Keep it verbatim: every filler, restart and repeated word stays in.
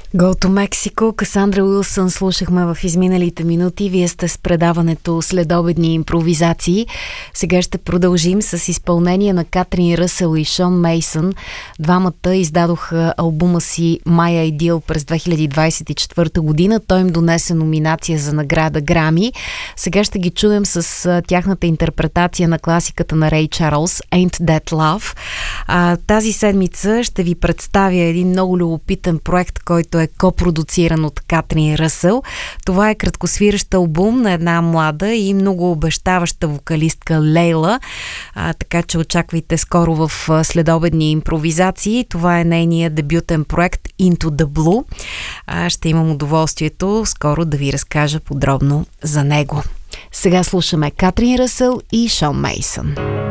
Go to Mexico, Касандра Уилсън слушахме в изминалите минути. Вие сте с предаването Следобедни импровизации. Сега ще продължим с изпълнение на Катрин Ръсъл и Шон Мейсън. Двамата издадоха албума си My Ideal през две хиляди двадесет и четвърта година. Той им донесе номинация за награда Грами. Сега ще ги чуем с тяхната интерпретация на класиката на Рей Чарлз Ain't That Love. А, тази седмица ще ви представя един много любопитен проект, който е копродуциран от Катрин Ръсъл. Това е краткосвирещ албум на една млада и много обещаваща вокалистка Лейла, а, така че очаквайте скоро в Следобедни импровизации. Това е нейният дебютен проект Into the Blue. А, ще имам удоволствието скоро да ви разкажа подробно за него. Сега слушаме Катрин Ръсъл и Шон Мейсън.